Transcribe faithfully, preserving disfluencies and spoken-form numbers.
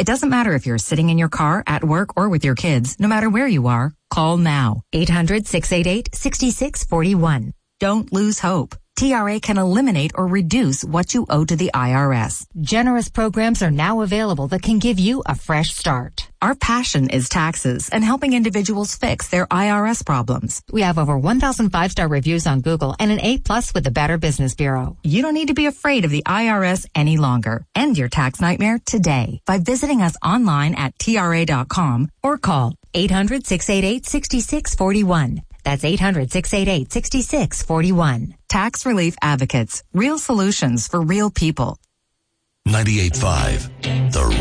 It doesn't matter if you're sitting in your car, at work, or with your kids. No matter where you are, call now. eight hundred, six eight eight, six six four one. Don't lose hope. T R A can eliminate or reduce what you owe to the I R S. Generous programs are now available that can give you a fresh start. Our passion is taxes and helping individuals fix their I R S problems. We have over one thousand five-star reviews on Google and an A plus with the Better Business Bureau. You don't need to be afraid of the I R S any longer. End your tax nightmare today by visiting us online at T R A dot com or call eight hundred, six eight eight, six six four one. That's eight hundred, six eight eight, six six four one. Tax Relief Advocates. Real solutions for real people. ninety-eight point five, The